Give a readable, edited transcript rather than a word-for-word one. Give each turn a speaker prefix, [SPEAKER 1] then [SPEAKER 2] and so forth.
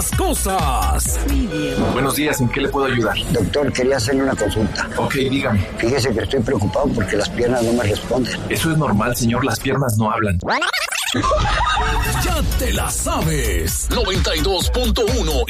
[SPEAKER 1] cosas. Buenos días, ¿en qué le puedo ayudar?
[SPEAKER 2] Doctor, quería hacerle una consulta.
[SPEAKER 1] Ok, dígame.
[SPEAKER 2] Fíjese que estoy preocupado porque las piernas no me responden.
[SPEAKER 1] Eso es normal, señor, las piernas no hablan.
[SPEAKER 3] Ya te la sabes. 92.1